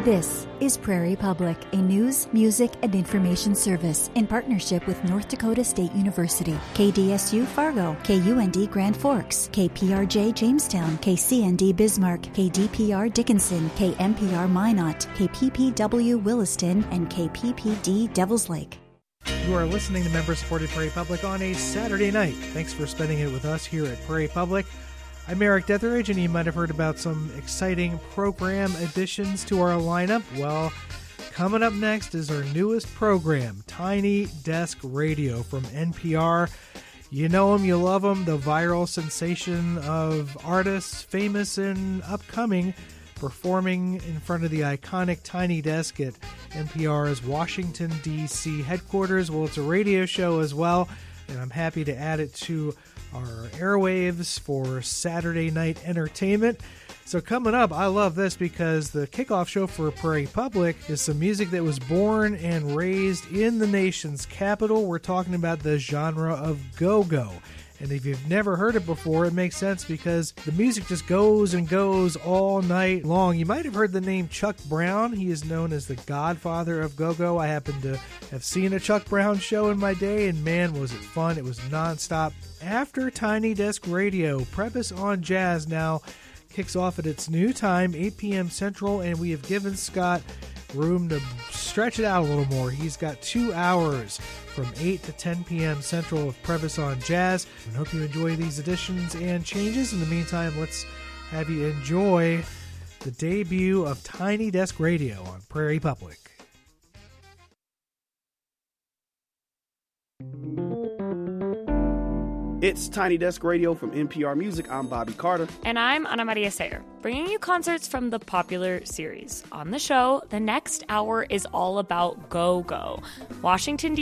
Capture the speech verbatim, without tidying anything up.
This is Prairie Public, a news, music, and information service in partnership with North Dakota State University, K D S U Fargo, K U N D Grand Forks, K P R J Jamestown, K C N D Bismarck, K D P R Dickinson, K M P R Minot, K P P W Williston, and K P P D Devils Lake. You are listening to member-supported Prairie Public on a Saturday night. Thanks for spending it with us here at Prairie Public. I'm Eric Detheridge, and you might have heard about some exciting program additions to our lineup. Well, coming up next is our newest program, Tiny Desk Radio from N P R. You know them, you love them, the viral sensation of artists, famous and upcoming, performing in front of the iconic Tiny Desk at N P R's Washington, D C headquarters. Well, it's a radio show as well, and I'm happy to add it to our airwaves for Saturday night entertainment. So coming up, I love this because the kickoff show for Prairie Public is some music that was born and raised in the nation's capital. We're talking about the genre of go-go. And if you've never heard it before, it makes sense because the music just goes and goes all night long. You might have heard the name Chuck Brown. He is known as the godfather of go-go. I happen to have seen a Chuck Brown show in my day, and man, was it fun. It was nonstop. After Tiny Desk Radio, Preface on Jazz now kicks off at its new time, eight p.m. Central, and we have given Scott room to stretch it out a little more. He's got two hours from eight to ten p.m. Central of Preface on Jazz. I hope you enjoy these additions and changes. In the meantime, let's have you enjoy the debut of Tiny Desk Radio on Prairie Public. It's Tiny Desk Radio from N P R Music. I'm Bobby Carter. And I'm Ana Maria Sayer, bringing you concerts from the popular series. On the show, the next hour is all about go-go. Washington, D C